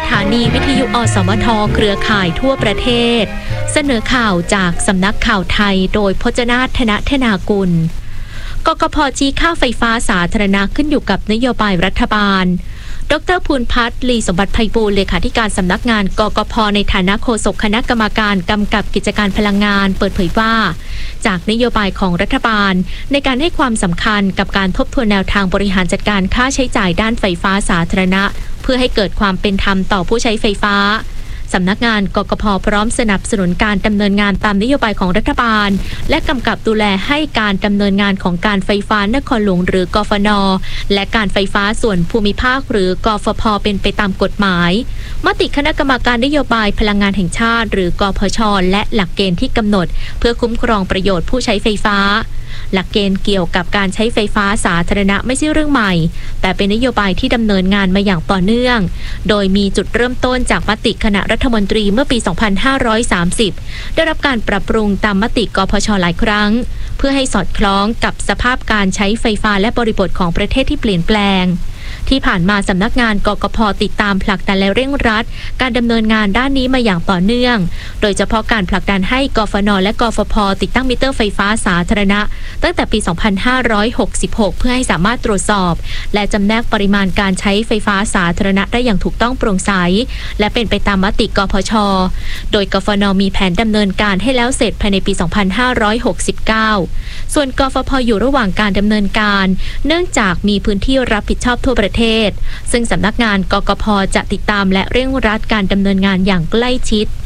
ถานีวิทยุอสมทเครือข่ายทั่วประเทศเสนอข่าวจากสำนักข่าวไทยโดยพจนาถ ธนธนากุลกกพ.ชี้ค่าไฟฟ้าสาธารณะขึ้นอยู่กับนโยบายรัฐบาลดร.ภูลพัฒน์ ลีสมบัติไพบูลย์เลขาธิการสำนักงานกกพ.ในฐานะโฆษกคณะกรรมการกำกับกิจการพลังงานเปิดเผยว่าจากนโยบายของรัฐบาลในการให้ความสำคัญกับการทบทวนแนวทางบริหารจัดการค่าใช้จ่ายด้านไฟฟ้าสาธารณะเพื่อให้เกิดความเป็นธรรมต่อผู้ใช้ไฟฟ้าสำนักงานกกพ.พร้อมสนับสนุนการดำเนินงานตามนโยบายของรัฐบาลและกำกับดูแลให้การดำเนินงานของการไฟฟ้านครหลวงหรือกฟน.และการไฟฟ้าส่วนภูมิภาคหรือกฟผ.เป็นไปตามกฎหมายมติคณะกรรมการนโยบายพลังงานแห่งชาติหรือกพช.และหลักเกณฑ์ที่กำหนดเพื่อคุ้มครองประโยชน์ผู้ใช้ไฟฟ้าหลักเกณฑ์เกี่ยวกับการใช้ไฟฟ้าสาธารณะไม่ใช่เรื่องใหม่แต่เป็นนโยบายที่ดำเนินงานมาอย่างต่อเนื่องโดยมีจุดเริ่มต้นจากมติคณะรัฐมนตรีเมื่อปี 2530 ได้รับการปรับปรุงตามมติกพช.หลายครั้งเพื่อให้สอดคล้องกับสภาพการใช้ไฟฟ้าและบริบทของประเทศที่เปลี่ยนแปลงที่ผ่านมาสำนักงานกกพ.ติดตามผลักดันและเร่งรัดการดำเนินงานด้านนี้มาอย่างต่อเนื่องโดยเฉพาะการผลักดันให้กฟน.และกฟผ.ติดตั้งมิเตอร์ไฟฟ้าสาธารณะตั้งแต่ปี 2566 เพื่อให้สามารถตรวจสอบและจำแนกปริมาณการใช้ไฟฟ้าสาธารณะได้อย่างถูกต้องโปร่งใสและเป็นไปตามมติกพช.โดยกฟน.มีแผนดำเนินการให้แล้วเสร็จภายในปี 2569 ส่วนกฟผ.อยู่ระหว่างการดำเนินการเนื่องจากมีพื้นที่รับผิดชอบทั่วประเทศซึ่งสำนักงานกกพ.จะติดตามและเร่งรัดการดำเนินงานอย่างใกล้ชิด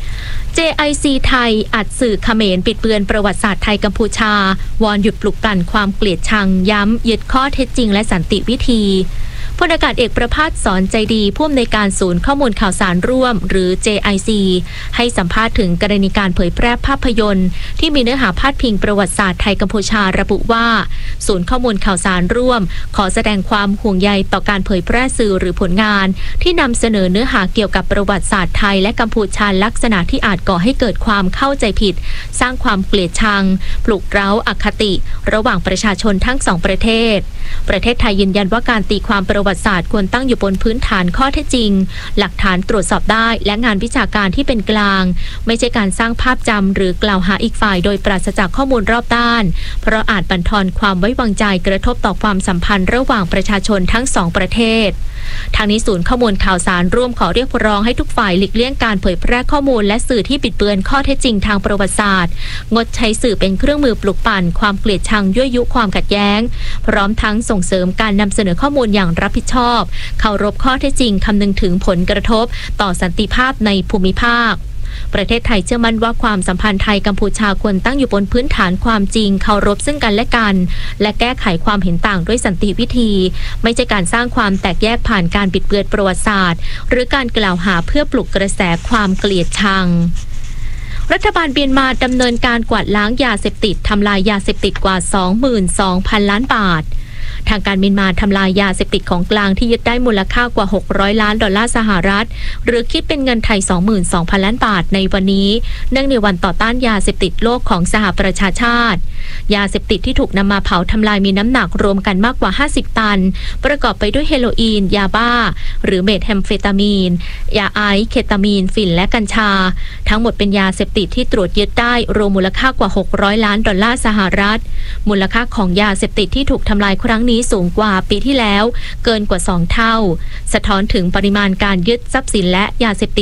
JIC ไทยอัดสื่อเขมรปิดเบือนประวัติศาสตร์ไทยกัมพูชาวอนหยุดปลุกปั่นความเกลียดชังย้ำยึดข้อเท็จจริงและสันติวิธีพลอากาศเอกประภาสสอนใจดีผู้อำนวยการศูนย์ข้อมูลข่าวสารร่วมหรือ JIC ให้สัมภาษณ์ถึงกรณีการเผยแพร่ภาพยนตร์ที่มีเนื้อหาพาดพิงประวัติศาสตร์ไทยกัมพูชาระบุว่าศูนย์ข้อมูลข่าวสารร่วมขอแสดงความห่วงใยต่อการเผยแพร่สื่อหรือผลงานที่นำเสนอเนื้อหาเกี่ยวกับประวัติศาสตร์ไทยและกัมพูชาลักษณะที่อาจก่อให้เกิดความเข้าใจผิดสร้างความเกลียดชังปลุกเร้าอคติระหว่างประชาชนทั้งสองประเทศไทยยืนยันว่าการตีความประวัติศาสตร์ควรตั้งอยู่บนพื้นฐานข้อเท็จจริงหลักฐานตรวจสอบได้และงานวิชาการที่เป็นกลางไม่ใช่การสร้างภาพจำหรือกล่าวหาอีกฝ่ายโดยปราศจากข้อมูลรอบด้านเพราะอาจบั่นทอนความไว้วางใจกระทบต่อความสัมพันธ์ระหว่างประชาชนทั้งสองประเทศทางนี้ศูนย์ข้อมูลข่าวสารร่วมขอเรียกร้องให้ทุกฝ่ายหลีกเลี่ยงการเผยแพร่ข้อมูลและสื่อที่บิดเบือนข้อเท็จจริงทางประวัติศาสตร์งดใช้สื่อเป็นเครื่องมือปลุกปั่นความเกลียดชังยั่วยุความขัดแย้งพร้อมทั้งส่งเสริมการนำเสนอข้อมูลอย่างรับผิดชอบเคารพข้อเท็จจริงคำนึงถึงผลกระทบต่อสันติภาพในภูมิภาคประเทศไทยเชื่อมั่นว่าความสัมพันธ์ไทยกัมพูชาควรตั้งอยู่บนพื้นฐานความจริงเคารพซึ่งกันและกันและแก้ไขความเห็นต่างด้วยสันติวิธีไม่ใช่การสร้างความแตกแยกผ่านการบิดเบือนประวัติศาสตร์หรือการกล่าวหาเพื่อปลุกกระแสความเกลียดชังรัฐบาลเมียนมาดำเนินการกวาดล้างยาเสพติดทำลายยาเสพติดกว่า 22,000 ล้านบาททางการเมียนมาทำลายยาเสพติดของกลางที่ยึดได้มูลค่ากว่า$600 ล้านสหรัฐหรือคิดเป็นเงินไทย 22,000 ล้านบาทในวันนี้เนื่องในวันต่อต้านยาเสพติดโลกของสหประชาชาติยาเสพติดที่ถูกนำมาเผาทำลายมีน้ำหนักรวมกันมากกว่า50ตันประกอบไปด้วยเฮโรอีนยาบ้าหรือเมทแอมเฟตามีนยาไอซ์เคตามีนฝิ่นและกัญชาทั้งหมดเป็นยาเสพติดที่ตรวจยึดได้รวมมูลค่ากว่า$600 ล้านสหรัฐมูลค่าของยาเสพติดที่ถูกทำลายครั้งนี้สูงกว่าปีที่แล้วเกินกว่า2 เท่าสะท้อนถึงปริมาณการยึดทรัพย์สินและยาเสพติด